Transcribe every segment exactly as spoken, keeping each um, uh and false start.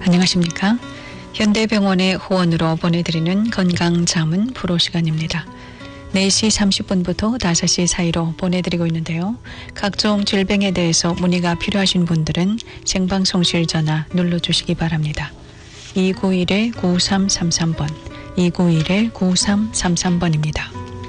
안녕하십니까? 현대병원의 후원으로 보내드리는 건강자문 프로 시간입니다. 네 시 삼십 분부터 다섯 시 사이로 보내드리고 있는데요. 각종 질병에 대해서 문의가 필요하신 분들은 생방송실 전화 눌러주시기 바랍니다. 이구일 구삼삼삼 번, 이구일 구삼삼삼 번입니다.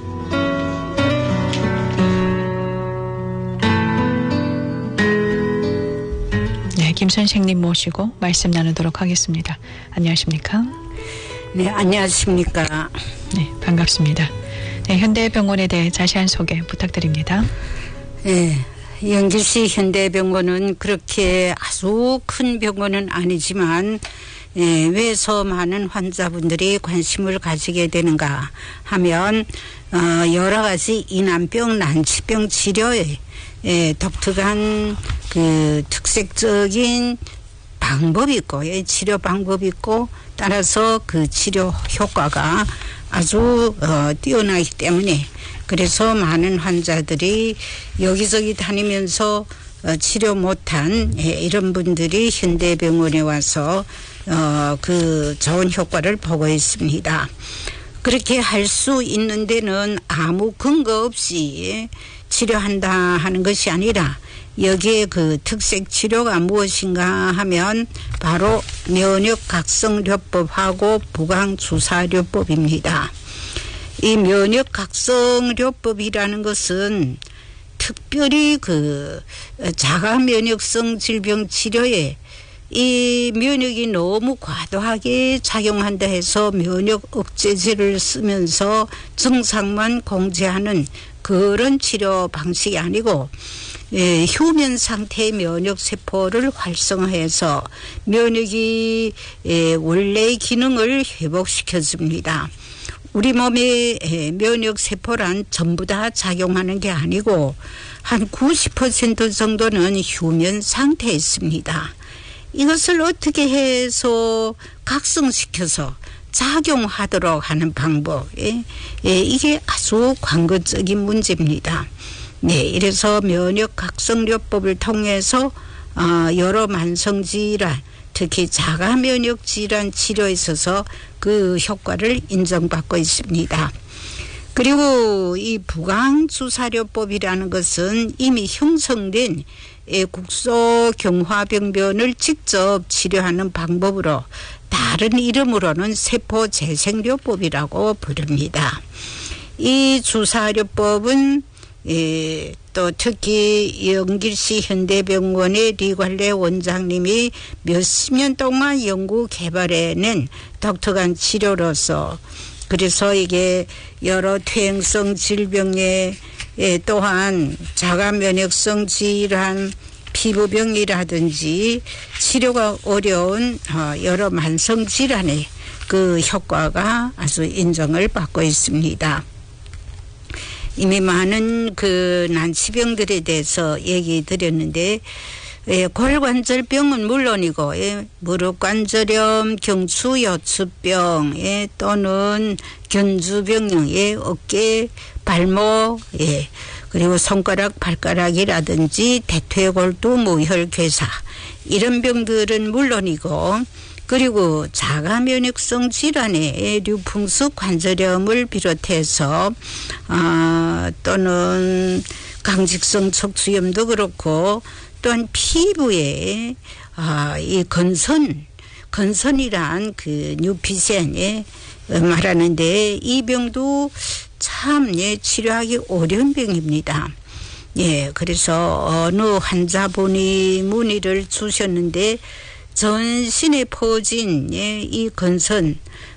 네, 김 선생님 모시고 말씀 나누도록 하겠습니다. 안녕하십니까? 네, 안녕하십니까? 네, 반갑습니다. 네, 현대병원에 대해 자세한 소개 부탁드립니다. 네, 영길시 현대병원은 그렇게 아주 큰 병원은 아니지만 예, 왜서 많은 환자분들이 관심을 가지게 되는가 하면 어, 여러 가지 이난병, 난치병 치료에 예, 독특한 그 특색적인 방법이 있고 예, 치료 방법이 있고 따라서 그 치료 효과가 아주 어, 뛰어나기 때문에 그래서 많은 환자들이 여기저기 다니면서 어, 치료 못한 예, 이런 분들이 현대병원에 와서 어, 그 좋은 효과를 보고 있습니다. 그렇게 할 수 있는 데는 아무 근거 없이 치료한다 하는 것이 아니라 여기에 그 특색 치료가 무엇인가 하면 바로 면역각성요법하고 부강주사요법입니다. 이 면역각성요법이라는 것은 특별히 그 자가면역성 질병 치료에 이 면역이 너무 과도하게 작용한다 해서 면역 억제제를 쓰면서 증상만 공제하는 그런 치료 방식이 아니고 예, 휴면 상태의 면역 세포를 활성화해서 면역이 예, 원래의 기능을 회복시켜 줍니다. 우리 몸의 예, 면역 세포란 전부 다 작용하는 게 아니고 한 구십 퍼센트 정도는 휴면 상태에 있습니다. 이것을 어떻게 해서 각성시켜서 작용하도록 하는 방법, 예, 예, 이게 아주 관건적인 문제입니다. 네, 이래서 면역각성요법을 통해서 어, 여러 만성질환, 특히 자가면역질환 치료에 있어서 그 효과를 인정받고 있습니다. 그리고 이 부강주사요법이라는 것은 이미 형성된 국소경화병변을 직접 치료하는 방법으로 다른 이름으로는 세포재생요법이라고 부릅니다. 이 주사요법은 예, 또 특히 영길시 현대병원의 리관래 원장님이 몇십 년 동안 연구 개발해낸 독특한 치료로서 그래서 이게 여러 퇴행성 질병에 예, 또한 자가면역성 질환, 피부병이라든지 치료가 어려운 여러 만성질환의 그 효과가 아주 인정을 받고 있습니다. 이미 많은 그 난치병들에 대해서 얘기 드렸는데 예, 골관절병은 물론이고 예, 무릎관절염, 경추요추병 예, 또는 견주병, 예, 어깨, 발목, 예, 그리고 손가락, 발가락이라든지 대퇴골두, 무혈괴사 이런 병들은 물론이고 그리고 자가면역성 질환의 류풍스 관절염을 비롯해서 어, 또는 강직성 척추염도 그렇고 또한 피부에 어, 이 건선, 건선이란 그 뉴피센에 말하는데 이 병도 참 예, 치료하기 어려운 병입니다. 예, 그래서 어느 환자분이 문의를 주셨는데 전신에 퍼진 예, 이 건선